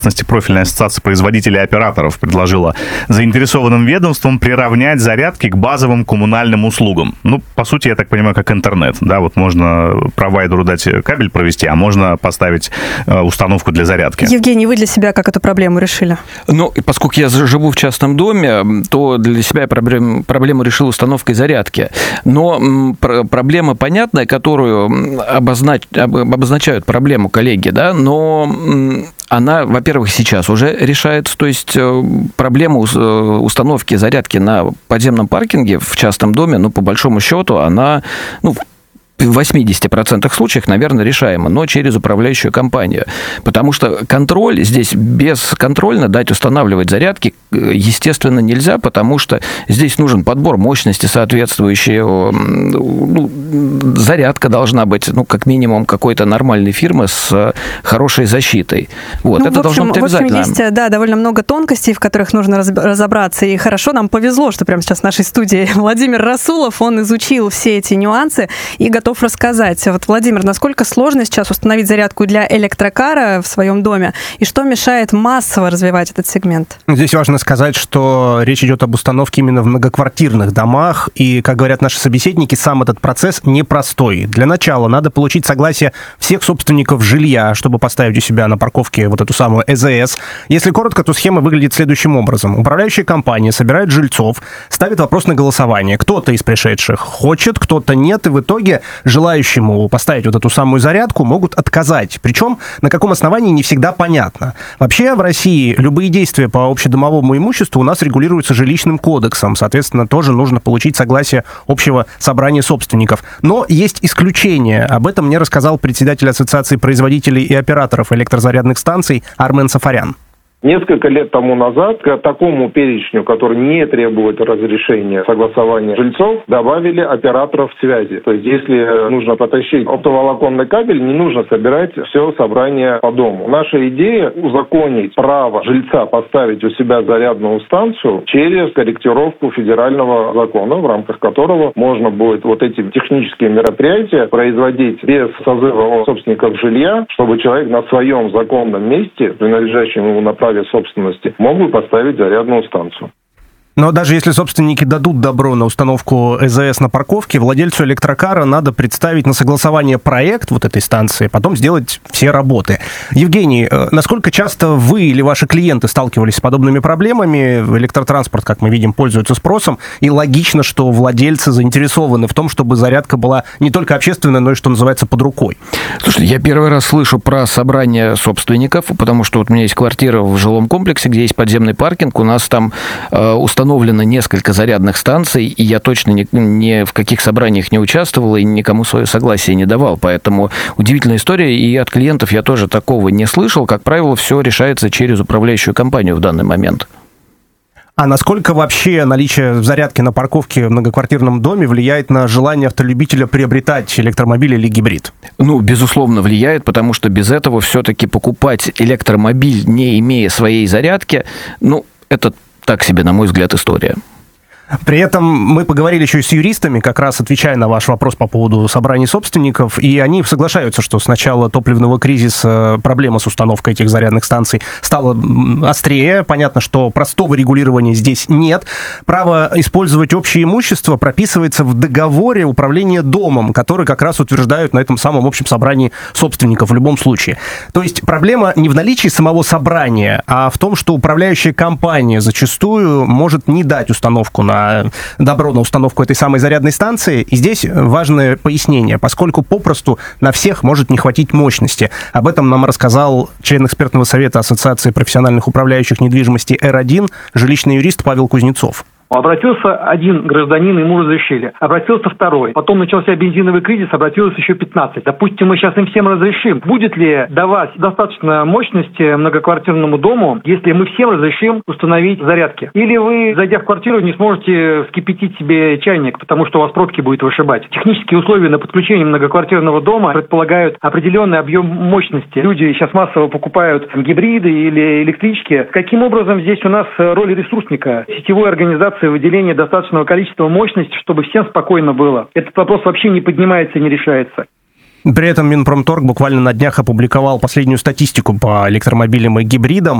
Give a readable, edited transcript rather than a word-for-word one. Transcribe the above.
Профильная ассоциация производителей и операторов предложила заинтересованным ведомствам приравнять зарядки к базовым коммунальным услугам. Ну, по сути, я так понимаю, как интернет. Да, вот можно провайдеру дать кабель провести, а можно поставить установку для зарядки. Евгений, вы для себя как эту проблему решили? Ну, поскольку я живу в частном доме, то для себя я проблему решил установкой зарядки. Но проблема понятная, которую обозначают проблему коллеги, да, но она, во-первых, сейчас уже решается, то есть проблема установки зарядки на подземном паркинге в частном доме, ну, по большому счету, она, ну, в 80% случаев, наверное, решаемо, но через управляющую компанию. Потому что контроль здесь бесконтрольно дать устанавливать зарядки, естественно, нельзя, потому что здесь нужен подбор мощности соответствующей. Ну, зарядка должна быть, ну, как минимум, какой-то нормальной фирмы с хорошей защитой. Вот, ну, это должно быть обязательно. В общем, есть, да, довольно много тонкостей, в которых нужно разобраться. И хорошо, нам повезло, что прямо сейчас в нашей студии Владимир Расулов, он изучил все эти нюансы и готов рассказать. Вот, Владимир, насколько сложно сейчас установить зарядку для электрокара в своем доме, и что мешает массово развивать этот сегмент? Здесь важно сказать, что речь идет об установке именно в многоквартирных домах, и, как говорят наши собеседники, сам этот процесс непростой. Для начала надо получить согласие всех собственников жилья, чтобы поставить у себя на парковке вот эту самую ЭЗС. Если коротко, то схема выглядит следующим образом. Управляющая компания собирает жильцов, ставит вопрос на голосование. Кто-то из пришедших хочет, кто-то нет, и в итоге желающему поставить вот эту самую зарядку могут отказать. Причем на каком основании не всегда понятно. Вообще в России любые действия по общедомовому имуществу у нас регулируются жилищным кодексом. Соответственно, тоже нужно получить согласие общего собрания собственников. Но есть исключения. Об этом мне рассказал председатель Ассоциации производителей и операторов электрозарядных станций Армен Сафарян. Несколько лет тому назад к такому перечню, который не требует разрешения согласования жильцов, добавили операторов связи. То есть, если нужно потащить оптоволоконный кабель, не нужно собирать все собрание по дому. Наша идея – узаконить право жильца поставить у себя зарядную станцию через корректировку федерального закона, в рамках которого можно будет вот эти технические мероприятия производить без созыва собственников жилья, чтобы человек на своем законном месте, принадлежащем ему на праве собственности, могут поставить зарядную станцию. Но даже если собственники дадут добро на установку ЭЗС на парковке, владельцу электрокара надо представить на согласование проект вот этой станции, потом сделать все работы. Евгений, насколько часто вы или ваши клиенты сталкивались с подобными проблемами? Электротранспорт, как мы видим, пользуется спросом, и логично, что владельцы заинтересованы в том, чтобы зарядка была не только общественная, но и, что называется, под рукой. Слушайте, я первый раз слышу про собрание собственников, потому что вот у меня есть квартира в жилом комплексе, где есть подземный паркинг, у нас там установлено несколько зарядных станций, и я точно ни в каких собраниях не участвовал и никому свое согласие не давал. Поэтому удивительная история, и от клиентов я тоже такого не слышал. Как правило, все решается через управляющую компанию в данный момент. А насколько вообще наличие зарядки на парковке в многоквартирном доме влияет на желание автолюбителя приобретать электромобиль или гибрид? Ну, безусловно, влияет, потому что без этого все-таки покупать электромобиль, не имея своей зарядки, ну, это так себе, на мой взгляд, история. При этом мы поговорили еще и с юристами, как раз отвечая на ваш вопрос по поводу собраний собственников, и они соглашаются, что с начала топливного кризиса проблема с установкой этих зарядных станций стала острее. Понятно, что простого регулирования здесь нет. Право использовать общее имущество прописывается в договоре управления домом, который как раз утверждают на этом самом общем собрании собственников в любом случае. То есть проблема не в наличии самого собрания, а в том, что управляющая компания зачастую может не дать установку на добро на установку этой самой зарядной станции. И здесь важное пояснение, поскольку попросту на всех может не хватить мощности. Об этом нам рассказал член экспертного совета Ассоциации профессиональных управляющих недвижимости «Р1», жилищный юрист Павел Кузнецов. Обратился один гражданин, ему разрешили. Обратился второй. Потом начался бензиновый кризис, обратилось еще 15. Допустим, мы сейчас им всем разрешим. Будет ли давать достаточно мощности многоквартирному дому, если мы всем разрешим установить зарядки? Или вы, зайдя в квартиру, не сможете вскипятить себе чайник, потому что у вас пробки будет вышибать? Технические условия на подключение многоквартирного дома предполагают определенный объем мощности. Люди сейчас массово покупают гибриды или электрички. Каким образом здесь у нас роль ресурсника, сетевой организации, выделение достаточного количества мощности, чтобы всем спокойно было? Этот вопрос вообще не поднимается и не решается. При этом Минпромторг буквально на днях опубликовал последнюю статистику по электромобилям и гибридам.